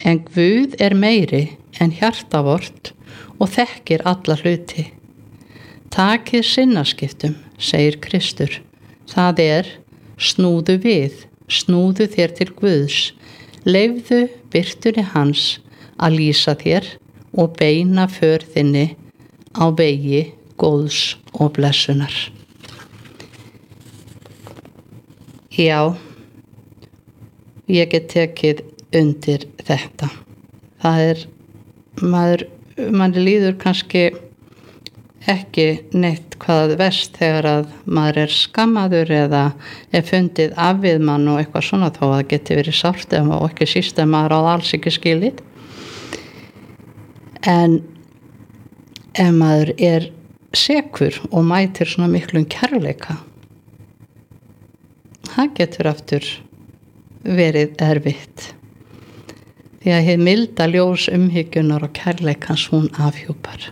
En Guð meiri en hjarta vort og þekkir alla hluti. Takið sinnaskiptum, segir Kristur. Það snúðu við, snúðu þér til Guðs, leyfðu birtunni hans að lýsa þér og beina för þinni á vegi góðs og blessunar. Já, ég get tekið undir þetta. Það manni líður kannski ekki neitt hvað verst þegar að maður skammaður eða fundið af við mann og eitthvað svona, þó að það geti verið sárt og ekki síst að maður á alls ekki skilið. En ef maður sekur og mætir svona miklum kærleika, það getur aftur verið erfitt. Því að hið milda ljós umhyggjunar og kærleikans hún afhjúpar.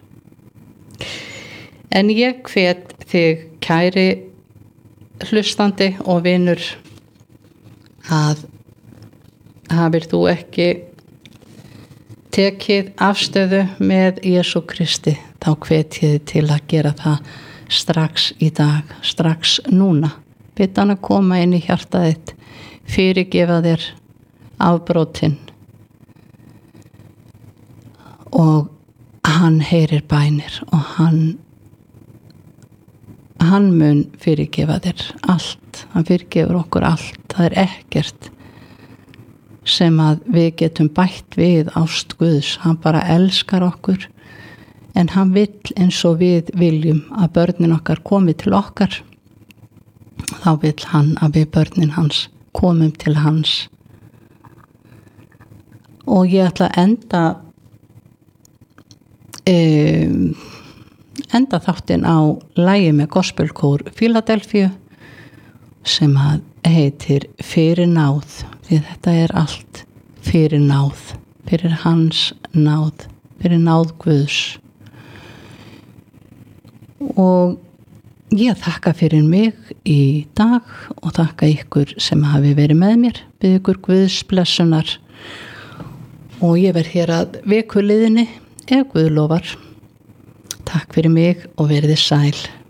En ég hvet þig, kæri hlustandi og vinur, að hafir þú ekki tekið afstöðu með Jesú Kristi, þá hvet ég þig til að gera það strax í dag, strax núna. Biðja hann að koma inn í hjartað þitt, fyrirgefa þér afbrotin og hann heyrir bænir og hann mun fyrirgefa þér allt, hann fyrirgefur okkur allt. Það ekkert sem að við getum bætt við ást Guðs. Hann bara elskar okkur, en hann vill eins og við viljum að börnin okkar komi til okkar, þá vill hann að við börnin hans komum til hans. Og ég ætla að enda þáttinn á lagi með gospelkór Philadelphia sem að heitir Fyrir náð, því þetta allt fyrir náð, fyrir hans náð, fyrir náð Guðs. Og ég þakka fyrir mig í dag og þakka ykkur sem hafi verið með mér, bið ykkur Guðs blessunar, og ég verð hér að vikuliðinni ef Guð lofar. Takk fyrir mig og verið sæl.